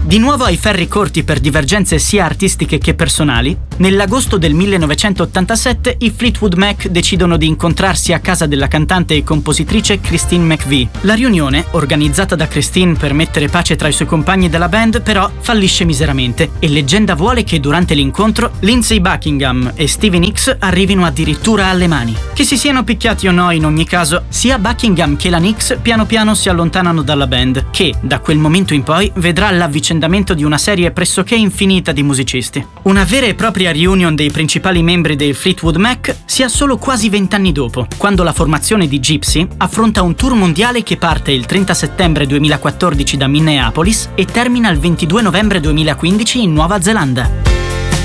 Di nuovo ai ferri corti per divergenze sia artistiche che personali, nell'agosto del 1987 i Fleetwood Mac decidono di incontrarsi a casa della cantante e compositrice Christine McVie. La riunione, organizzata da Christine per mettere pace tra i suoi compagni della band, però fallisce miseramente e leggenda vuole che durante l'incontro Lindsey Buckingham e Stevie Nicks arrivino addirittura alle mani. Che si siano picchiati o no, in ogni caso, sia Buckingham che la Nicks piano piano si allontanano dalla band, che da quel momento in poi vedrà l'avvicendamento di una serie pressoché infinita di musicisti. Una vera e propria reunion dei principali membri dei Fleetwood Mac si ha solo quasi 20 anni dopo, quando la formazione di Gypsy affronta un tour mondiale che parte il 30 settembre 2014 da Minneapolis e termina il 22 novembre 2015 in Nuova Zelanda.